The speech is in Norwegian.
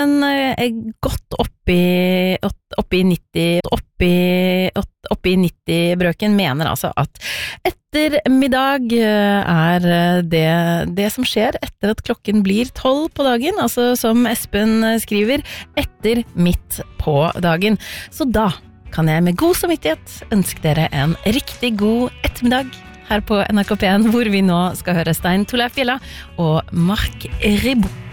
Godt oppi 90-brøken mener altså at ettermiddag det som skjer etter at klokken blir 12 på dagen, altså som Espen skriver, etter midt på dagen. Så da kan jeg med god samvittighet ønske dere en riktig god ettermiddag her på NRK P1, hvor vi nå skal høre Stein Torleif Bjella og Mark Ribot.